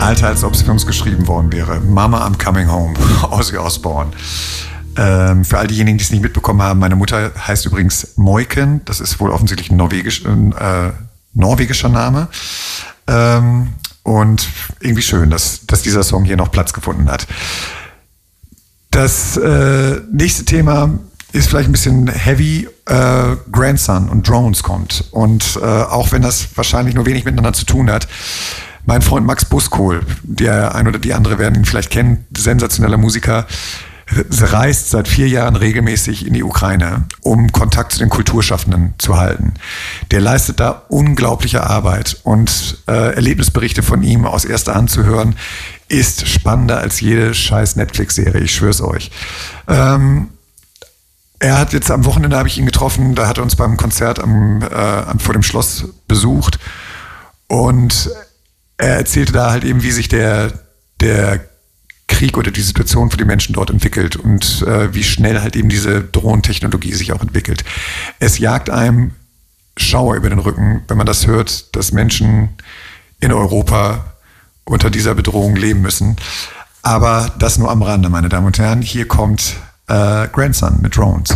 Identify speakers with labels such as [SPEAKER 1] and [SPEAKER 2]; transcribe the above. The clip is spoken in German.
[SPEAKER 1] Alter, als ob es für uns geschrieben worden wäre. Mama, I'm Coming Home, Ozzy Osbourne. Für all diejenigen, die es nicht mitbekommen haben, meine Mutter heißt übrigens Moiken. Das ist wohl offensichtlich ein norwegischer Name. Und irgendwie schön, dass dieser Song hier noch Platz gefunden hat. Das nächste Thema ist vielleicht ein bisschen heavy. Grandson und Drones kommt. Und auch wenn das wahrscheinlich nur wenig miteinander zu tun hat, mein Freund Max Buskohl, der ein oder die andere werden ihn vielleicht kennen, sensationeller Musiker, reist seit 4 Jahren regelmäßig in die Ukraine, um Kontakt zu den Kulturschaffenden zu halten. Der leistet da unglaubliche Arbeit und Erlebnisberichte von ihm aus erster Hand zu hören, ist spannender als jede scheiß Netflix-Serie, ich schwör's euch. Er hat jetzt am Wochenende, habe ich ihn getroffen, da hat er uns beim Konzert vor dem Schloss besucht und er erzählte da halt eben, wie sich der Krieg oder die Situation für die Menschen dort entwickelt und wie schnell halt eben diese Drohnentechnologie sich auch entwickelt. Es jagt einem Schauer über den Rücken, wenn man das hört, dass Menschen in Europa unter dieser Bedrohung leben müssen. Aber das nur am Rande, meine Damen und Herren. Hier kommt Grandson mit Drones.